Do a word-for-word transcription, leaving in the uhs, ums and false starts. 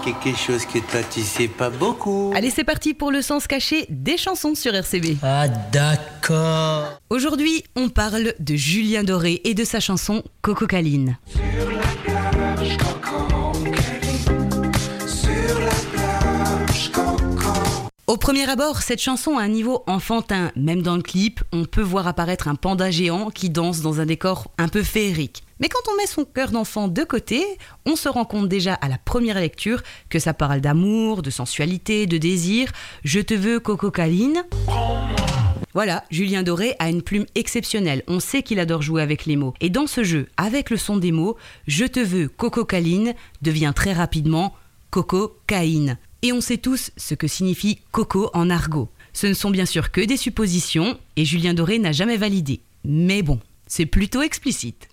c'est quelque chose que toi tu sais pas beaucoup. Allez, c'est parti pour le sens caché des chansons sur R C B. Ah d'accord. Aujourd'hui, on parle de Julien Doré et de sa chanson Coco Caline. Sur la plage, Coco Caline. Sur la plage, Coco. Au premier abord, cette chanson a un niveau enfantin. Même dans le clip, on peut voir apparaître un panda géant qui danse dans un décor un peu féerique. Mais quand on met son cœur d'enfant de côté, on se rend compte déjà à la première lecture que ça parle d'amour, de sensualité, de désir. Je te veux, Coco Caline. Voilà, Julien Doré a une plume exceptionnelle. On sait qu'il adore jouer avec les mots. Et dans ce jeu, avec le son des mots, Je te veux, Coco Caline devient très rapidement Coco Caïne. Et on sait tous ce que signifie coco en argot. Ce ne sont bien sûr que des suppositions et Julien Doré n'a jamais validé. Mais bon, c'est plutôt explicite.